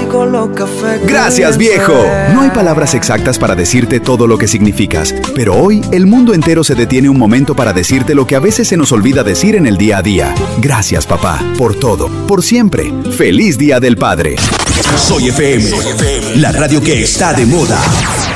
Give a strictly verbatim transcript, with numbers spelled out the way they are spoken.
con los cafés. Gracias, viejo. No hay palabras exactas para decirte todo lo que significas, pero hoy el mundo entero se detiene un momento para decirte lo que a veces se nos olvida decir en el día a día. Gracias, papá, por todo, por siempre. ¡Feliz Día del Padre! Soy F M, la radio que está de moda.